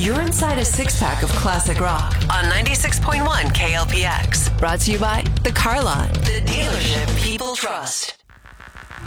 You're inside a six-pack of classic rock on 96.1 KLPX. Brought to you by The Car Lot, the dealership people trust.